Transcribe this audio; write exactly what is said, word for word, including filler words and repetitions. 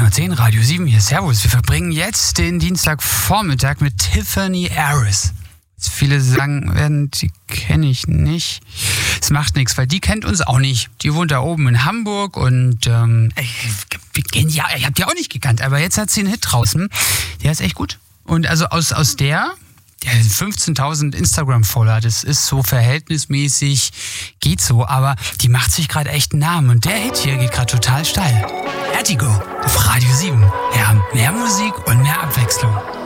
Komma zehn, Radio sieben, hier Servus. Wir verbringen jetzt den Dienstagvormittag mit Tiffany Harris. Jetzt viele sagen werden, die kenne ich nicht. Es macht nichts, weil die kennt uns auch nicht. Die wohnt da oben in Hamburg und ähm, wir kennen ja, ich hab die auch nicht gekannt, aber jetzt hat sie einen Hit draußen. Der ist echt gut. Und also aus, aus der... Der fünfzehntausend Instagram-Follower, das ist so verhältnismäßig, geht so, aber die macht sich gerade echt einen Namen. Und der Hit hier geht gerade total steil. Vertigo auf Radio sieben. Ja, mehr Musik und mehr Abwechslung.